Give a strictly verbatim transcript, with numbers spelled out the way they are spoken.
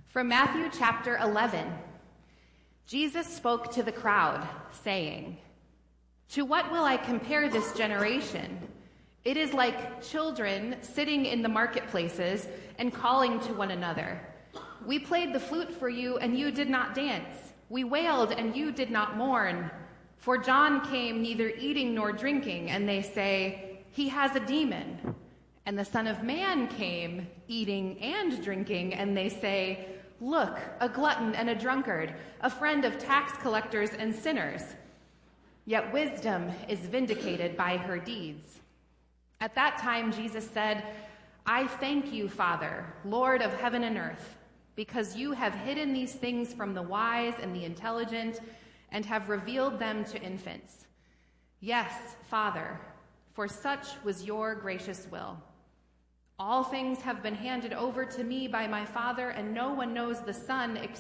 From Matthew chapter eleven, Jesus spoke to the crowd, saying, "To what will I compare this generation? It is like children sitting in the marketplaces and calling to one another. We played the flute for you, and you did not dance. We wailed, and you did not mourn. For John came neither eating nor drinking, and they say, 'He has a demon.' And the Son of Man came eating and drinking, and they say, 'Look, a glutton and a drunkard, a friend of tax collectors and sinners.' Yet wisdom is vindicated by her deeds." At that time, Jesus said, "I thank you, Father, Lord of heaven and earth, because you have hidden these things from the wise and the intelligent and have revealed them to infants. Yes, Father, for such was your gracious will. All things have been handed over to me by my Father, and no one knows the Son except